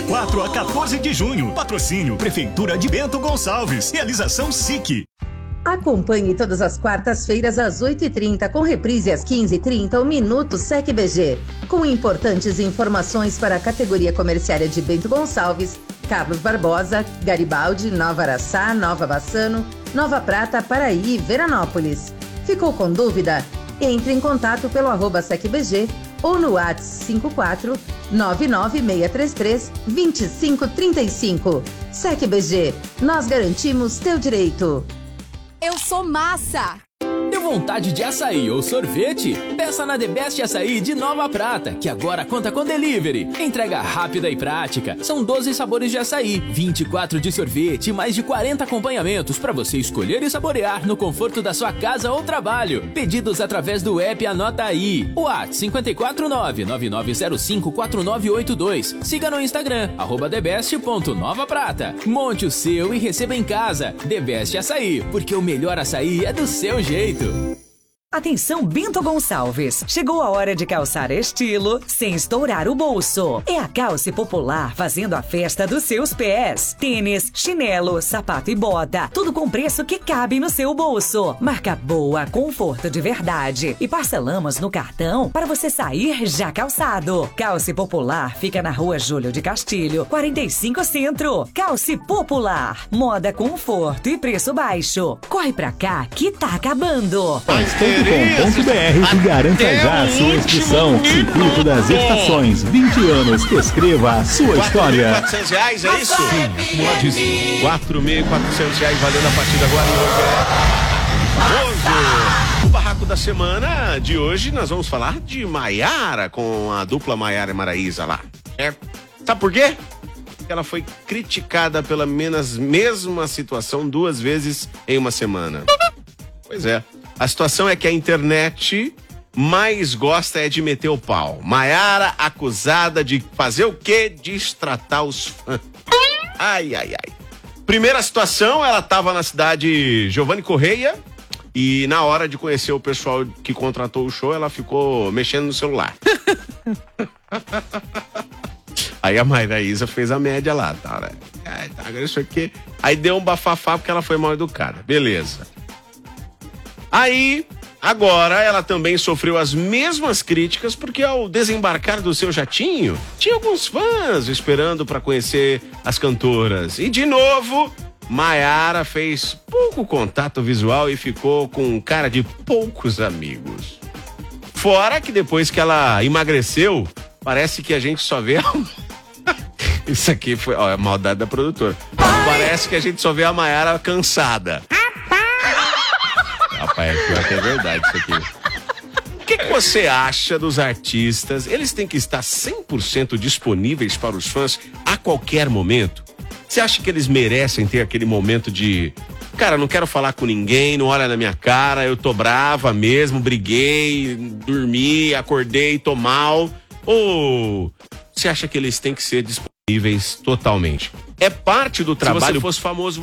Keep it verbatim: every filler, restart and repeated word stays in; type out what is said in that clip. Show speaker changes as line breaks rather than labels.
quatro a quatorze de junho. Patrocínio Prefeitura de Bento Gonçalves. Realização S I C.
Acompanhe todas as quartas-feiras às oito e trinta, com reprise às quinze e trinta, o Minuto S E C B G, com importantes informações para a categoria comerciária de Bento Gonçalves, Carlos Barbosa, Garibaldi, Nova Araçá, Nova Bassano, Nova Prata, Paraí e Veranópolis. Ficou com dúvida? Entre em contato pelo arroba S E C B G ou no WhatsApp cinco quatro nove nove seis três três dois cinco três cinco. S E C B G, nós garantimos teu direito.
Eu sou massa!
Deu vontade de açaí ou sorvete? Peça na The Best Açaí de Nova Prata, que agora conta com delivery. Entrega rápida e prática. São doze sabores de açaí, vinte e quatro de sorvete e mais de quarenta acompanhamentos para você escolher e saborear no conforto da sua casa ou trabalho. Pedidos através do app Anota Aí. WhatsApp cinco quatro nove nove nove zero cinco quatro nove oito dois. Siga no Instagram, arroba thebest ponto nova prata. Monte o seu e receba em casa. The Best Açaí, porque o melhor açaí é do seu jeito.
Atenção, Bento Gonçalves. Chegou a hora de calçar estilo sem estourar o bolso. É a Calce Popular fazendo a festa dos seus pés. Tênis, chinelo, sapato e bota. Tudo com preço que cabe no seu bolso. Marca boa, conforto de verdade. E parcelamos no cartão para você sair já calçado. Calce Popular fica na rua Júlio de Castilho, quarenta e cinco Centro. Calce Popular. Moda, conforto e preço baixo. Corre pra cá que tá acabando.
ponto com ponto b r e garanta já a sua inscrição. Circuito das Estações, vinte anos. Escreva a sua história.
quatro mil e quatrocentos reais, é isso? Sim, quatro mil e quatrocentos reais valendo a partir de agora. E hoje é... Hoje, o barraco da semana de hoje, nós vamos falar de Maiara, com a dupla Maiara e Maraísa lá. É. Sabe por quê? Ela foi criticada pela menos, mesma situação duas vezes em uma semana. Pois é. A situação é que a internet mais gosta é de meter o pau. Maiara acusada de fazer o quê? Destratar os fãs. Ai, ai, ai. Primeira situação, ela estava na cidade Giovanni Correia e na hora de conhecer o pessoal que contratou o show, ela ficou mexendo no celular. Aí a Maraísa fez a média lá, tá, né? Ai, tá, isso aqui. Aí deu um bafafá porque ela foi mal educada. Beleza. Aí, agora, ela também sofreu as mesmas críticas porque ao desembarcar do seu jatinho, tinha alguns fãs esperando para conhecer as cantoras. E, de novo, Maiara fez pouco contato visual e ficou com cara de poucos amigos. Fora que depois que ela emagreceu, parece que a gente só vê... A... Isso aqui foi ó, a maldade da produtora. Parece que a gente só vê a Maiara cansada. Rapaz, é pior que é verdade isso aqui. O que, que você acha dos artistas? Eles têm que estar cem por cento disponíveis para os fãs a qualquer momento? Você acha que eles merecem ter aquele momento de... Cara, não quero falar com ninguém, não olha na minha cara, eu tô brava mesmo, briguei, dormi, acordei, tô mal. Ou você acha que eles têm que ser disponíveis totalmente? É parte do trabalho. Se você fosse famoso...